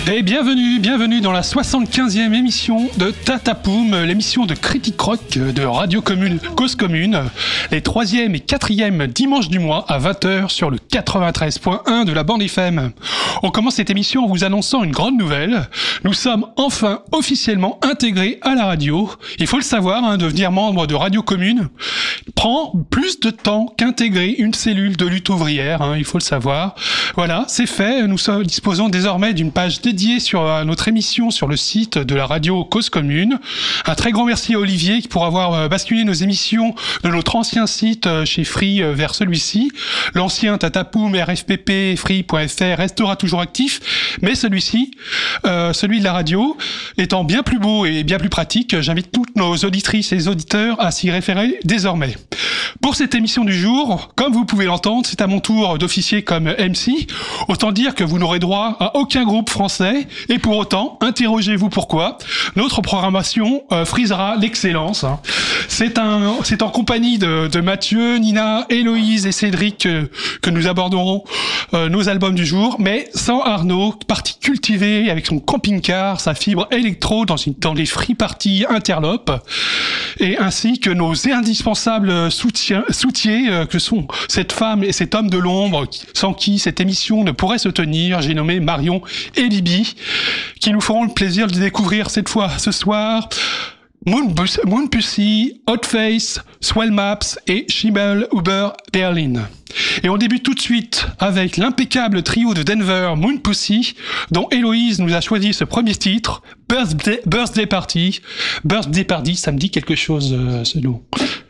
Et bienvenue dans la 75e émission de Tatapoum, l'émission de critique rock de Radio Commune, Cause Commune, les 3e et 4e dimanches du mois à 20h sur le 93.1 de la bande FM. On commence cette émission en vous annonçant une grande nouvelle. Nous sommes enfin officiellement intégrés à la radio. Il faut le savoir, devenir membre de Radio Commune prend plus de temps qu'intégrer une cellule de lutte ouvrière, il faut le savoir. Voilà, c'est fait. Nous disposons désormais d'une page dédiée sur notre émission sur le site de la radio Cause Commune. Un très grand merci à Olivier pour avoir basculé nos émissions de notre ancien site chez Free vers celui-ci. L'ancien Tatapoum RFPP Free.fr restera toujours actif, mais celui-ci, celui de la radio, étant bien plus beau et bien plus pratique, j'invite toutes nos auditrices et auditeurs à s'y référer désormais. Pour cette émission du jour, comme vous pouvez l'entendre, c'est à mon tour d'officier comme MC. Autant dire que vous n'aurez droit à aucun groupe français, et pour autant, interrogez-vous pourquoi. Notre programmation frisera l'excellence. C'est en compagnie de Mathieu, Nina, Héloïse et Cédric que nous aborderons nos albums du jour, mais sans Arnaud, parti cultivé avec son camping-car, sa fibre électro dans les free parties interlopes, et ainsi que nos indispensables soutiens que sont cette femme et cet homme de l'ombre sans qui cette émission ne pourrait se tenir. J'ai nommé Marion et Libby, qui nous feront le plaisir de découvrir cette fois ce soir Moonpussy, Hotface, Swell Maps et Schimmel Uber Berlin. Et on débute tout de suite avec l'impeccable trio de Denver, Moonpussy, dont Héloïse nous a choisi ce premier titre, Birthday Party. Birthday Party, ça me dit quelque chose, ce nom.